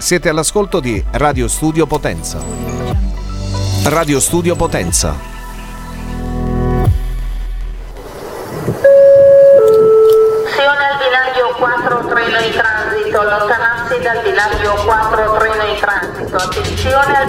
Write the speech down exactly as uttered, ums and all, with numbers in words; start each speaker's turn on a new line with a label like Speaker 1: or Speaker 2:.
Speaker 1: Siete all'ascolto di Radio Studio Potenza. Radio Studio Potenza.
Speaker 2: Attenzione al binario quattro treno in transito, allontanarsi dal binario quattro treno in transito. Attenzione al